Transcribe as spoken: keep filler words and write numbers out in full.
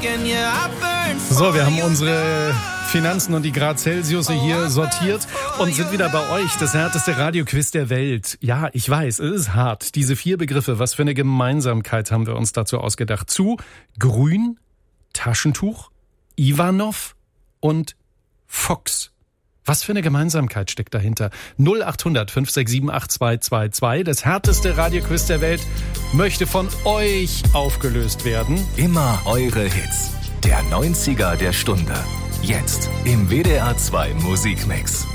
So, wir haben unsere Finanzen und die Grad Celsius hier sortiert und sind wieder bei euch. Das härteste Radioquiz der Welt. Ja, ich weiß, es ist hart. Diese vier Begriffe, was für eine Gemeinsamkeit haben wir uns dazu ausgedacht? Zu Grün, Taschentuch, Ivanov und Fox. Was für eine Gemeinsamkeit steckt dahinter? null acht hundert fünf sechs sieben acht zwei zwei zwei. Das härteste Radioquiz der Welt möchte von euch aufgelöst werden. Immer eure Hits. Der neunziger der Stunde. Jetzt im W D R zwei Musikmix.